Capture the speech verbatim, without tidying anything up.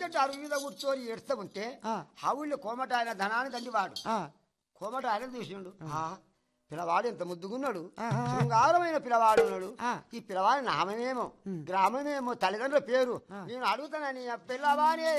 అంటే అరుగు మీద కూర్చొని ఏడుస్తూ ఉంటే ఆ ఊళ్ళో కోమట ఆయన ధనాన్ని తండ్రి వాడు కోమట ఆయన చూసిండు పిల్లవాడు ఎంత ముద్దుగున్నాడు శృంగారమైన పిల్లవాడు ఉన్నాడు ఈ పిల్లవాడి నామమేమో గ్రామమేమో తల్లిదండ్రుల పేరు నేను అడుగుతానని పిల్లవాడే